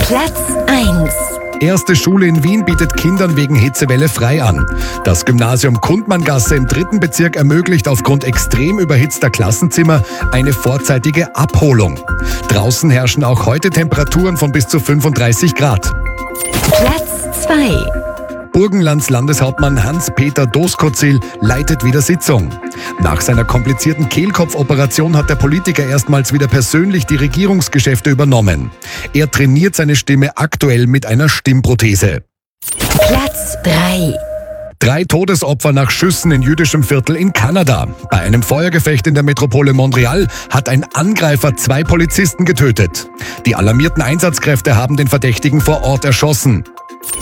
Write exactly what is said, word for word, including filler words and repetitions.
Platz eins. Erste Schule in Wien bietet Kindern wegen Hitzewelle frei an. Das Gymnasium Kundmanngasse im dritten Bezirk ermöglicht aufgrund extrem überhitzter Klassenzimmer eine vorzeitige Abholung. Draußen herrschen auch heute Temperaturen von bis zu fünfunddreißig Grad. Platz zwei. Burgenlands Landeshauptmann Hans-Peter Doskozil leitet wieder Sitzung. Nach seiner komplizierten Kehlkopfoperation hat der Politiker erstmals wieder persönlich die Regierungsgeschäfte übernommen. Er trainiert seine Stimme aktuell mit einer Stimmprothese. Platz drei. Drei Todesopfer nach Schüssen in jüdischem Viertel in Kanada. Bei einem Feuergefecht in der Metropole Montreal hat ein Angreifer zwei Polizisten getötet. Die alarmierten Einsatzkräfte haben den Verdächtigen vor Ort erschossen.